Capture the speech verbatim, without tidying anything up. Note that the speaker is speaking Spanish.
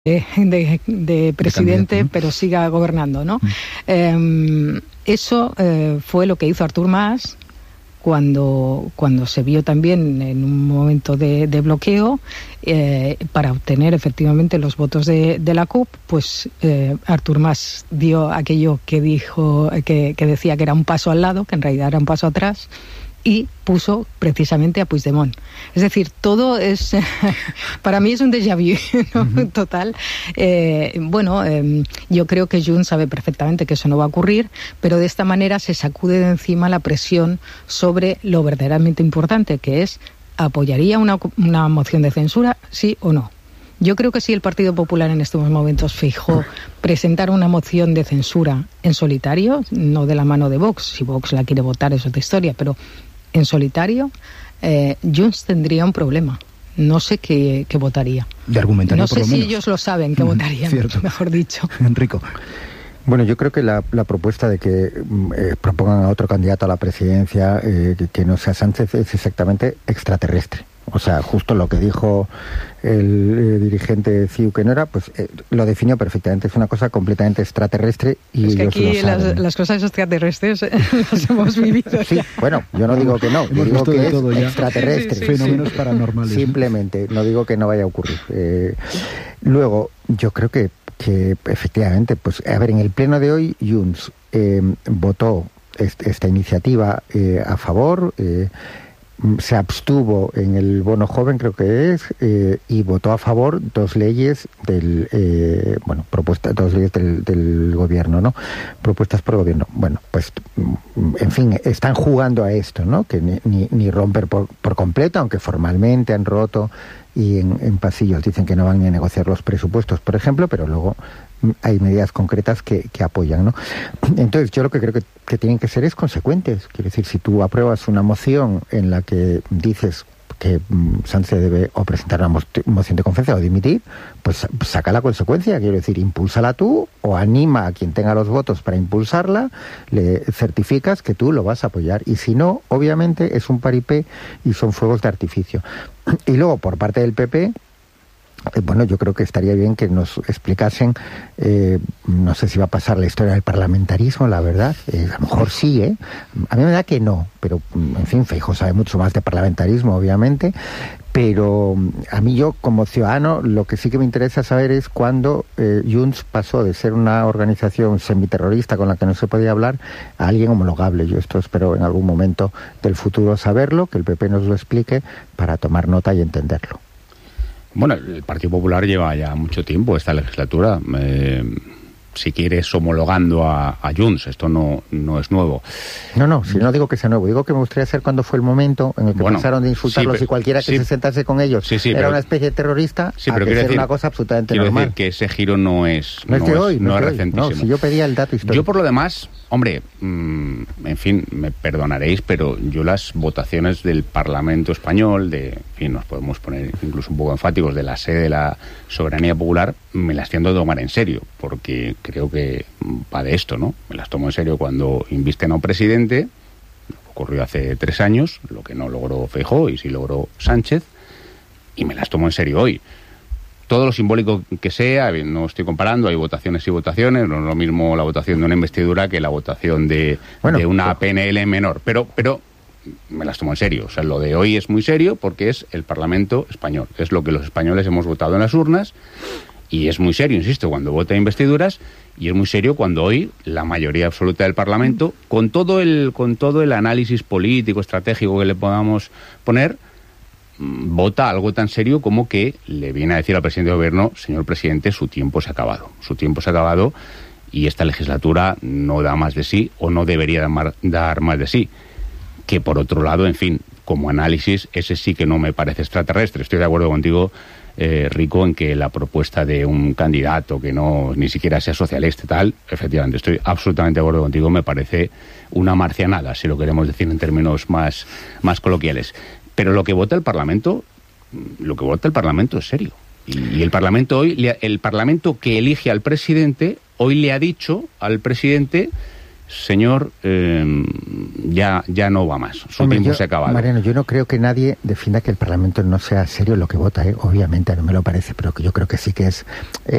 de, de presidente, de pero siga gobernando, ¿no? Mm. Eh, eso eh, fue lo que hizo Artur Mas cuando, cuando se vio también en un momento de, de bloqueo eh, para obtener efectivamente los votos de, de la C U P, pues eh, Artur Mas dio aquello que dijo, que, que decía que era un paso al lado, que en realidad era un paso atrás, y puso precisamente a Puigdemont. Es decir, todo es, para mí es un déjà vu, ¿no? Uh-huh. Total. Eh, bueno, eh, yo creo que Junts sabe perfectamente que eso no va a ocurrir, pero de esta manera se sacude de encima la presión sobre lo verdaderamente importante, que es, ¿apoyaría una, una moción de censura, sí o no? Yo creo que si el Partido Popular en estos momentos fijó presentar una moción de censura en solitario, no de la mano de Vox, si Vox la quiere votar es otra historia, pero en solitario, eh, Junts tendría un problema. No sé qué, qué votaría. De argumentario, no sé por lo si menos. Ellos lo saben qué votarían, Cierto. Mejor dicho. Enrico. Bueno, yo creo que la, la propuesta de que eh, propongan a otro candidato a la presidencia eh, que, que no sea Sánchez es exactamente extraterrestre. O sea, justo lo que dijo el eh, dirigente C I U que no era, pues eh, lo definió perfectamente. Es una cosa completamente extraterrestre y es que ellos aquí lo saben. Las, las cosas extraterrestres eh, las hemos vivido. Sí, bueno, yo no digo que no, yo digo que es todo ya. extraterrestre. Sí, sí, sí, Fenómenos sí. paranormales. Simplemente, no digo que no vaya a ocurrir. Eh, luego, yo creo que, que efectivamente, pues a ver, en el pleno de hoy, Junts eh, votó est- esta iniciativa eh, a favor, eh, se abstuvo en el bono joven, creo que es, eh, y votó a favor dos leyes del, eh, bueno, propuestas, dos leyes del, del gobierno, ¿no? Propuestas por el gobierno. Bueno, pues, en fin, están jugando a esto, ¿no? Que ni, ni, ni romper por, por completo, aunque formalmente han roto y en, en pasillos dicen que no van ni a negociar los presupuestos, por ejemplo, pero luego hay medidas concretas que, que apoyan, ¿no? Entonces, yo lo que creo que, que tienen que ser es consecuentes. Quiero decir, si tú apruebas una moción en la que dices que um, Sánchez debe o presentar una mo- moción de confianza o dimitir, pues saca la consecuencia. Quiero decir, impúlsala tú o anima a quien tenga los votos para impulsarla, le certificas que tú lo vas a apoyar. Y si no, obviamente es un paripé y son fuegos de artificio. Y luego, por parte del P P, bueno, yo creo que estaría bien que nos explicasen, eh, no sé si va a pasar la historia del parlamentarismo, la verdad, eh, a lo mejor sí, ¿eh? A mí me da que no, pero, en fin, Feijóo sabe mucho más de parlamentarismo, obviamente, pero a mí yo, como ciudadano, lo que sí que me interesa saber es cuándo eh, Junts pasó de ser una organización semiterrorista con la que no se podía hablar a alguien homologable. Yo esto espero en algún momento del futuro saberlo, que el P P nos lo explique para tomar nota y entenderlo. Bueno, el Partido Popular lleva ya mucho tiempo esta legislatura, eh, si quieres, homologando a, a Junts. Esto no, no es nuevo. No, no, si no digo que sea nuevo, digo que me gustaría saber cuándo fue el momento en el que bueno, pasaron de insultarlos sí, y cualquiera que sí, se sentase con ellos sí, sí, era pero, una especie de terrorista, sí, a pero que ser decir, una cosa absolutamente quiero normal. Quiero decir que ese giro no es, no es de no hoy, es, no, no es es de recentísimo. hoy. No, si yo pedía el dato histórico. Yo, por lo demás, hombre, mmm, en fin, me perdonaréis, pero yo las votaciones del Parlamento español, de, en fin, nos podemos poner incluso un poco enfáticos, de la sede de la soberanía popular, me las tiendo a tomar en serio, porque creo que va de esto, ¿no? Me las tomo en serio cuando invisten a un presidente, lo que ocurrió hace tres años, lo que no logró Feijóo y sí logró Sánchez, y me las tomo en serio hoy. Todo lo simbólico que sea, no estoy comparando, hay votaciones y votaciones, no es lo mismo la votación de una investidura que la votación de, bueno, de una P N L menor, pero, pero me las tomo en serio. O sea, lo de hoy es muy serio porque es el Parlamento español, es lo que los españoles hemos votado en las urnas, y es muy serio, insisto, cuando vota investiduras, y es muy serio cuando hoy la mayoría absoluta del Parlamento, con todo el, con todo el análisis político, estratégico que le podamos poner, vota algo tan serio como que le viene a decir al presidente de gobierno: señor presidente, su tiempo se ha acabado, su tiempo se ha acabado y esta legislatura no da más de sí, o no debería dar más de sí. Que por otro lado, en fin, como análisis, ese sí que no me parece extraterrestre. Estoy de acuerdo contigo, eh, Rico, en que la propuesta de un candidato que no ni siquiera sea socialista y tal, efectivamente, estoy absolutamente de acuerdo contigo, me parece una marcianada, si lo queremos decir en términos más, más coloquiales. Pero lo que vota el Parlamento, lo que vota el Parlamento es serio. Y, y el Parlamento hoy, el Parlamento que elige al presidente, hoy le ha dicho al presidente: señor, eh, ya, ya no va más. Su Hombre, tiempo yo, se ha acabado. Mariano, yo no creo que nadie defienda que el Parlamento no sea serio lo que vota, ¿eh? Obviamente, no me lo parece, pero que yo creo que sí que es... Eh,